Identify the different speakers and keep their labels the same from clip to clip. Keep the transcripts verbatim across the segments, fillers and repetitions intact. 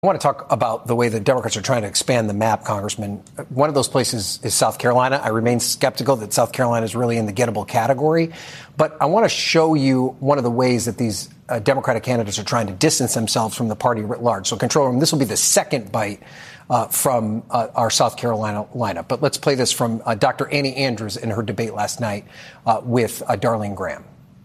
Speaker 1: I want to talk about the way the Democrats are trying to expand the map, Congressman. One of those places is South Carolina. I remain skeptical that South Carolina is really in the gettable category. But I want to show you one of the ways that these uh, Democratic candidates are trying to distance themselves from the party writ large. So, Control Room, this will be the second bite uh, from uh, our South Carolina lineup. But let's play this from uh, Doctor Annie Andrews in her debate last night uh, with uh, Darlene Graham.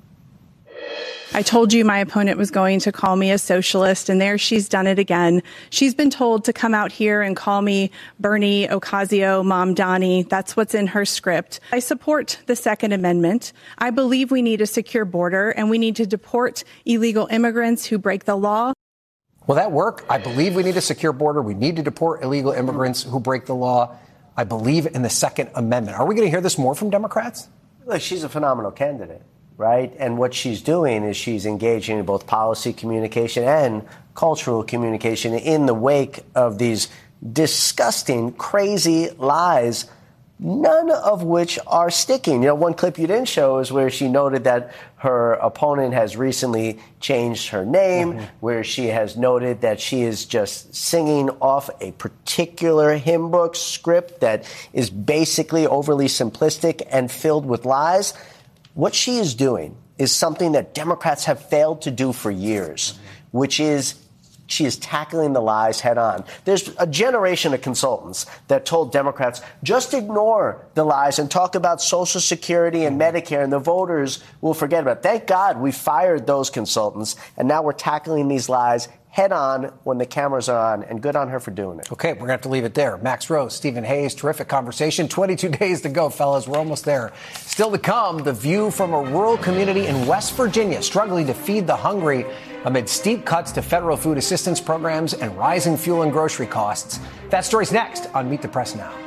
Speaker 2: I told you my opponent was going to call me a socialist, and there she's done it again. She's been told to come out here and call me Bernie Ocasio, Mom Donnie. That's what's in her script. I support the Second Amendment. I believe we need a secure border, and we need to deport illegal immigrants who break the law.
Speaker 1: Will that work? I believe we need a secure border. We need to deport illegal immigrants who break the law. I believe in the Second Amendment. Are we going to hear this more from Democrats?
Speaker 3: Look, she's a phenomenal candidate. Right. And what she's doing is she's engaging in both policy communication and cultural communication in the wake of these disgusting, crazy lies, none of which are sticking. You know, one clip you didn't show is where she noted that her opponent has recently changed her name, mm-hmm. where she has noted that she is just singing off a particular hymn book script that is basically overly simplistic and filled with lies. What she is doing is something that Democrats have failed to do for years, mm-hmm. which is she is tackling the lies head on. There's a generation of consultants that told Democrats, just ignore the lies and talk about Social Security and Medicare, and the voters will forget about it. Thank God we fired those consultants, and now we're tackling these lies head on when the cameras are on, and good on her for doing it.
Speaker 1: Okay, we're going to have to leave it there. Max Rose, Stephen Hayes, terrific conversation. twenty-two days to go, fellas. We're almost there. Still to come, the view from a rural community in West Virginia struggling to feed the hungry amid steep cuts to federal food assistance programs and rising fuel and grocery costs. That story's next on Meet the Press Now.